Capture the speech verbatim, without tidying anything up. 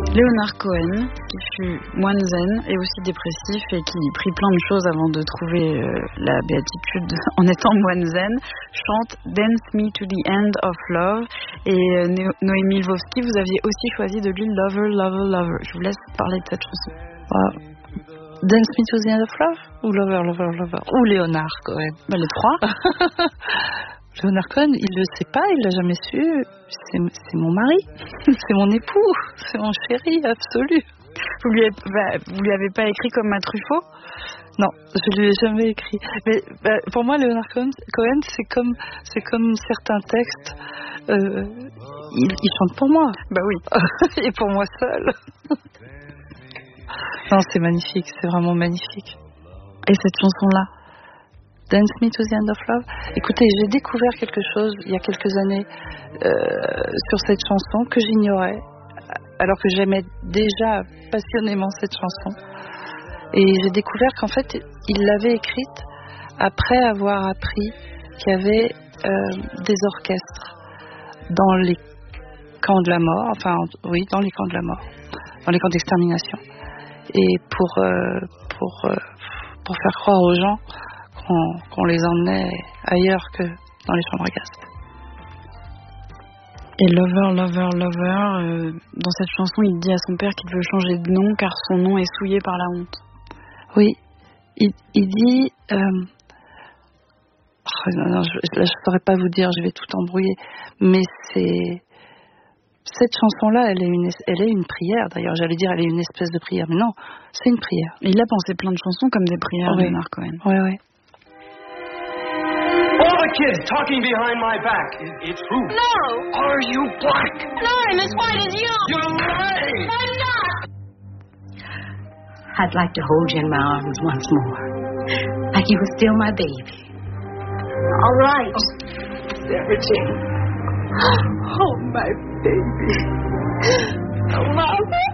Leonard Cohen, qui fut moine zen et aussi dépressif et qui prit plein de choses avant de trouver euh, la béatitude en étant moine zen, chante Dance Me to the End of Love. Et euh, no- Noémie Lvovsky, vous aviez aussi choisi de lui Lover, Lover, Lover. Je vous laisse parler de cette chanson. Wow. Dance Me to the End of Love ou Lover, Lover, Lover ou Leonard Cohen? Bah, les trois. Leonard Cohen, il le sait pas, il l'a jamais su. C'est, c'est mon mari, c'est mon époux, c'est mon chéri absolu. Vous lui, avez, bah, vous lui avez pas écrit comme à Truffaut? Non, je lui ai jamais écrit. Mais bah, pour moi, Leonard Cohen, Cohen, c'est comme, c'est comme certains textes. Euh, il, il chante pour moi. Bah oui. Et pour moi seul. Non, c'est magnifique, c'est vraiment magnifique. Et cette chanson-là? Dance Me to the End of Love. Écoutez, j'ai découvert quelque chose il y a quelques années euh, sur cette chanson que j'ignorais, alors que j'aimais déjà passionnément cette chanson. Et j'ai découvert qu'en fait, il l'avait écrite après avoir appris qu'il y avait euh, des orchestres dans les camps de la mort, enfin oui, dans les camps de la mort, dans les camps d'extermination. Et pour, euh, pour, euh, pour faire croire aux gens qu'on, qu'on les emmenait ailleurs que dans les chambres à gaz. Et Lover, Lover, Lover, euh, dans cette chanson, il dit à son père qu'il veut changer de nom car son nom est souillé par la honte. Oui, il, il dit... Euh, oh non, non, je ne saurais pas vous dire, je vais tout embrouiller, mais c'est... Cette chanson-là, elle est, une, elle est une prière, d'ailleurs, j'allais dire elle est une espèce de prière, mais non, c'est une prière. Et il a pensé plein de chansons comme des prières, oui. Leonard Cohen. Oui, oui. All the kids talking behind my back. It, it's true. No. Are you black? No, I'm as white as you. You're lying. I'm not. I'd like to hold you in my arms once more, like you were still my baby. All right. Everything. Oh, my baby. Mommy.